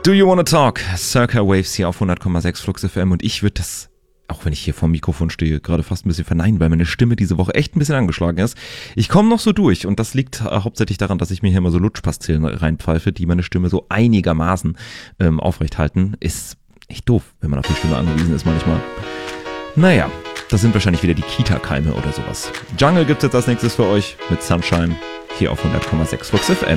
Do You Wanna Talk? Circa Waves hier auf 100,6 Flux FM und ich würde das, auch wenn ich hier vorm Mikrofon stehe, gerade fast ein bisschen verneinen, weil meine Stimme diese Woche echt ein bisschen angeschlagen ist. Ich komme noch so durch und das liegt hauptsächlich daran, dass ich mir hier immer so Lutschpastillen reinpfeife, die meine Stimme so einigermaßen aufrecht halten. Ist echt doof, wenn man auf die Stimme angewiesen ist manchmal. Naja, das sind wahrscheinlich wieder die Kita-Keime oder sowas. Jungle gibt's jetzt als nächstes für euch mit Sunshine hier auf 100,6 Flux FM.